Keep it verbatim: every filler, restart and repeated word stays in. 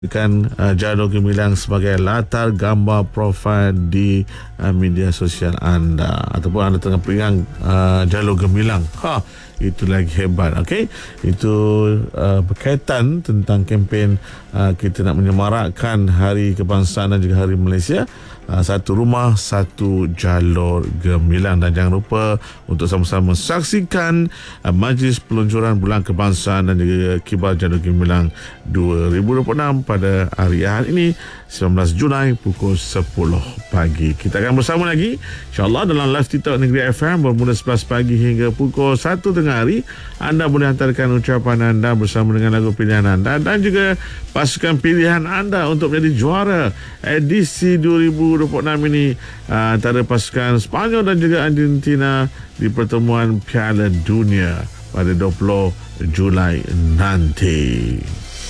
Kan uh, jalur gemilang sebagai latar gambar profil di uh, media sosial anda, ataupun anda tengah pegang uh, jalur gemilang. Ha, itu lagi hebat. Okey, itu uh, berkaitan tentang kempen uh, kita nak menyemarakkan Hari Kebangsaan dan juga Hari Malaysia. Uh, satu rumah, satu jalur gemilang. Dan jangan lupa untuk sama-sama saksikan uh, Majlis Peluncuran Bulan Kebangsaan dan juga Kibar Jalur Gemilang dua ribu dua puluh enam pada hari Ahad ini, sembilan belas Julai pukul sepuluh pagi. Kita akan bersama lagi insyaAllah dalam live TikTok Negeri F M bermula sebelas pagi hingga pukul satu tengah hari. Anda boleh hantarkan ucapan anda bersama dengan lagu pilihan anda dan juga pasukan pilihan anda untuk menjadi juara edisi dua ribu dua puluh enam ini, uh, antara pasukan Sepanyol dan juga Argentina di pertemuan Piala Dunia pada dua puluh Julai nanti.